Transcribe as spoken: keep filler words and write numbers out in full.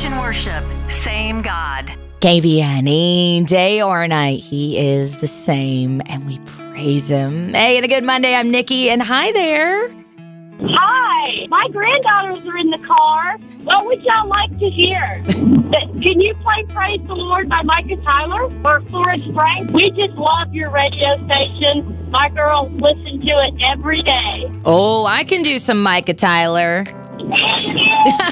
Station Worship, same God. K V N E, day or night, he is the same, and we praise him. Hey, and a good Monday, I'm Nikki, and hi there. Hi, my granddaughters are in the car. What would y'all like to hear? Can you play Praise the Lord by Micah Tyler or Forrest Frank? We just love your radio station. My girls listen to it every day. Oh, I can do some Micah Tyler.